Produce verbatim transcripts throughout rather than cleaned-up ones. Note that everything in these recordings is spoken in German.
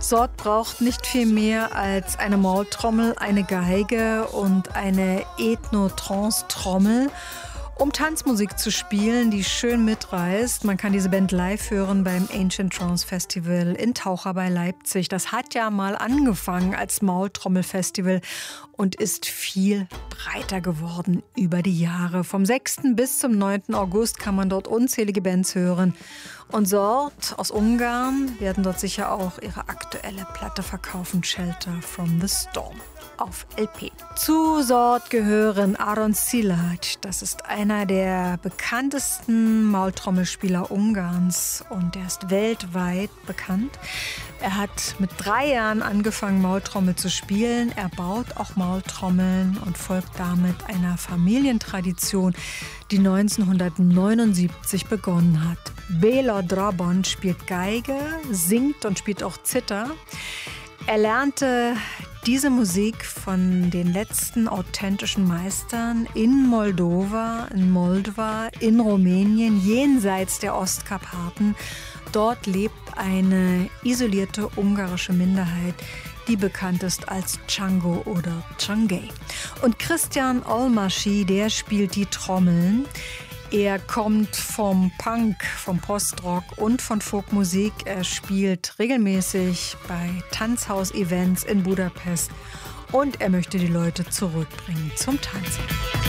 Sort braucht nicht viel mehr als eine Maultrommel, eine Geige und eine Ethno-Trance-Trommel, um Tanzmusik zu spielen, die schön mitreißt. Man kann diese Band live hören beim Ancient Trance Festival in Taucher bei Leipzig. Das hat ja mal angefangen als Maultrommelfestival und ist viel breiter geworden über die Jahre. Vom sechsten bis zum neunten August kann man dort unzählige Bands hören. Und Sort aus Ungarn werden dort sicher auch ihre aktuelle Platte verkaufen, Shelter from the Storm, auf L P. Zu Sort gehören Aron Szilágy. Das ist einer der bekanntesten Maultrommelspieler Ungarns und der ist weltweit bekannt. Er hat mit drei Jahren angefangen, Maultrommel zu spielen. Er baut auch Maultrommeln und folgt damit einer Familientradition, die neunzehnhundertneunundsiebzig begonnen hat. Béla Drabant spielt Geige, singt und spielt auch Zither. Er lernte diese Musik von den letzten authentischen Meistern in Moldova, in Moldva, in Rumänien, jenseits der Ostkarpaten. Dort lebt eine isolierte ungarische Minderheit, die bekannt ist als Csango oder Csángay. Und Christian Olmaschi, der spielt die Trommeln. Er kommt vom Punk, vom Postrock und von Folkmusik. Er spielt regelmäßig bei Tanzhaus-Events in Budapest und er möchte die Leute zurückbringen zum Tanzen.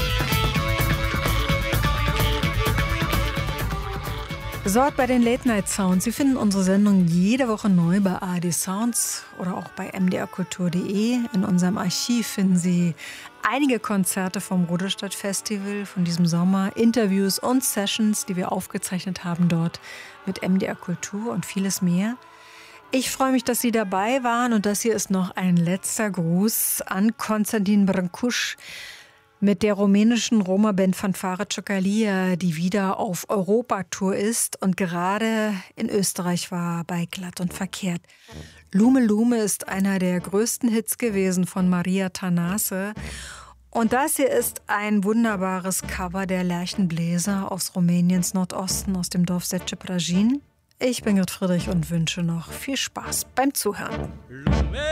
Sort bei den Late Night Sounds. Sie finden unsere Sendung jede Woche neu bei A R D Sounds oder auch bei m d r kultur punkt d e. In unserem Archiv finden Sie einige Konzerte vom Ruderstadt Festival von diesem Sommer, Interviews und Sessions, die wir aufgezeichnet haben dort mit M D R Kultur und vieles mehr. Ich freue mich, dass Sie dabei waren und das hier ist noch ein letzter Gruß an Konstantin Brâncuș mit der rumänischen Roma-Band Fanfare Ciocălia, die wieder auf Europatour ist und gerade in Österreich war bei Glatt und Verkehrt. Lume Lume ist einer der größten Hits gewesen von Maria Tănase. Und das hier ist ein wunderbares Cover der Lerchenbläser aus Rumäniens Nordosten, aus dem Dorf Zece Prăjini. Ich bin Grit Friedrich und wünsche noch viel Spaß beim Zuhören.